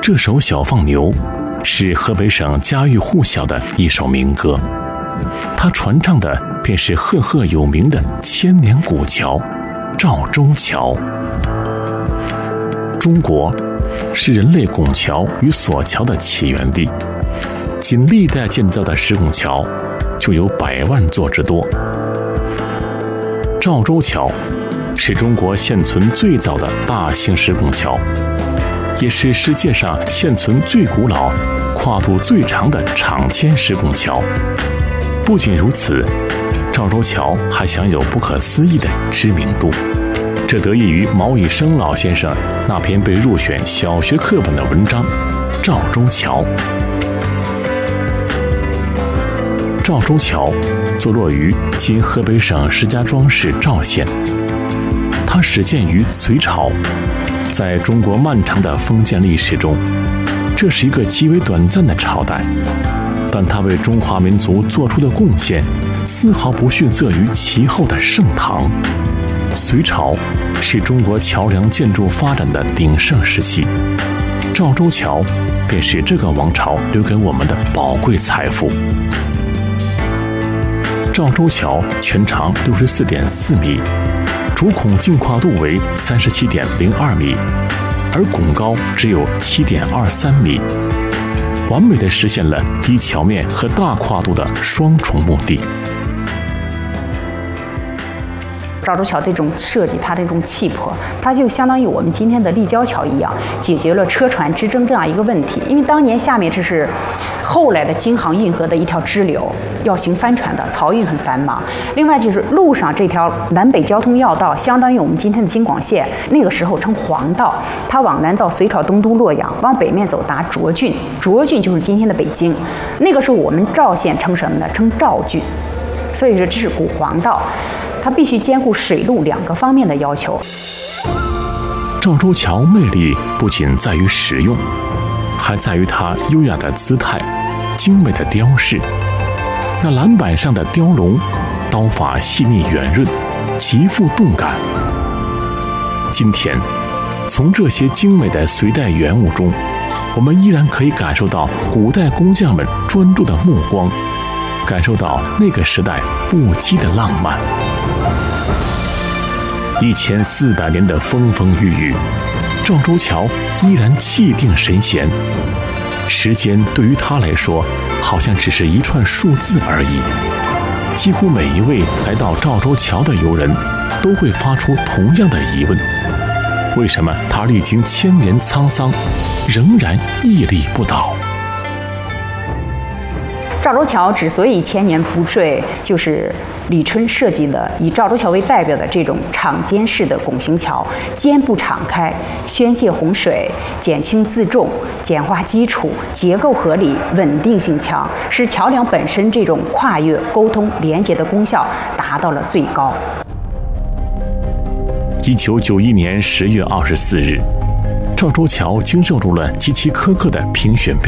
这首《小放牛》是河北省家喻户晓的一首民歌，它传唱的便是赫赫有名的千年古桥赵州桥。中国是人类拱桥与索桥的起源地，仅历代建造的石拱桥就有100万座之多。赵州桥是中国现存最早的大型石拱桥，也是世界上现存最古老、跨度最长的长签石拱桥。不仅如此，赵州桥还享有不可思议的知名度，这得益于毛以升老先生那篇被入选小学课本的文章《赵州桥》。赵州桥坐落于今河北省石家庄市赵县，它始建于隋朝。在中国漫长的封建历史中，这是一个极为短暂的朝代，但它为中华民族做出的贡献丝毫不逊色于其后的盛唐。隋朝是中国桥梁建筑发展的鼎盛时期，赵州桥便是这个王朝留给我们的宝贵财富。赵州桥全长64.4米，主孔净跨度为37.02米，而拱高只有7.23米，完美地实现了低桥面和大跨度的双重目的。 赵州桥这种设计，它这种气魄，它就相当于我们今天的立交桥一样，解决了车船之争这样一个问题。因为当年下面这是后来的京杭运河的一条支流，要行帆船的，漕运很繁忙。另外就是路上这条南北交通要道，相当于我们今天的京广线，那个时候称黄道，它往南到隋朝东都洛阳，往北面走达涿郡，涿郡就是今天的北京。那个时候我们赵县称什么呢？称赵郡。所以说这是古黄道，它必须兼顾水陆2个方面的要求。 赵州桥魅力不仅在于实用，还在于它优雅的姿态、精美的雕饰。那栏板上的雕龙，刀法细腻圆润，极富动感。今天，从这些精美的隋代原物中，我们依然可以感受到古代工匠们专注的目光，感受到那个时代不羁的浪漫。1400年的风风雨雨，赵州桥依然气定神闲。时间对于他来说，好像只是一串数字而已。几乎每一位来到赵州桥的游人，都会发出同样的疑问：为什么他历经1000年沧桑，仍然屹立不倒？ 赵州桥之所以1000年不坠，就是李春设计的以赵州桥为代表的这种敞肩式的拱形桥，肩部敞开，宣泄洪水，减轻自重，简化基础，结构合理，稳定性强，使桥梁本身这种跨越、沟通、连接的功效达到了最高。 1991年10月24日，赵州桥经受住了极其苛刻的评选标